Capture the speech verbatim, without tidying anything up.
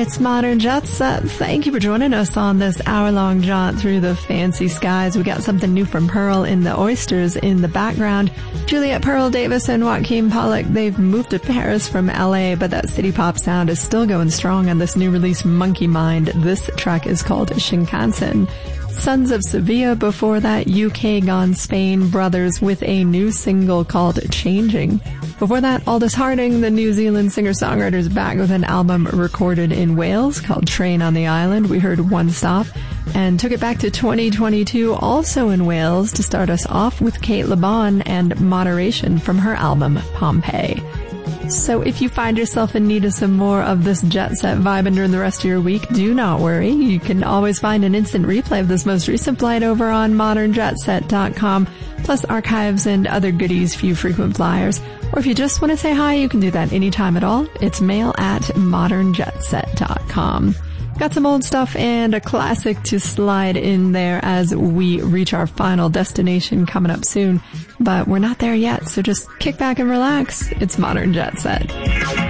It's Modern Jet Set. Thank you for joining us on this hour-long jaunt through the fancy skies. We got something new from Pearl in the Oysters in the background. Juliet Pearl Davis and Joaquin Pollock, they've moved to Paris from L A, but that city pop sound is still going strong on this new release, Monkey Mind. This track is called Shinkansen. Sons of Sevilla before that, U K Gone Spain Brothers with a new single called Changing. Before that, Aldous Harding, the New Zealand singer-songwriter, is back with an album recorded in Wales called Train on the Island. We heard One Stop and took it back to twenty twenty-two, also in Wales, to start us off with Kate LeBon and Moderation from her album Pompeii. So if you find yourself in need of some more of this jet set vibing during the rest of your week, do not worry. You can always find an instant replay of this most recent flight over on modern jet set dot com, plus archives and other goodies for you frequent flyers. Or if you just want to say hi, you can do that anytime at all. It's mail at modern jet set dot com. Got some old stuff and a classic to slide in there as we reach our final destination coming up soon. But we're not there yet, so just kick back and relax. It's Modern Jet Set.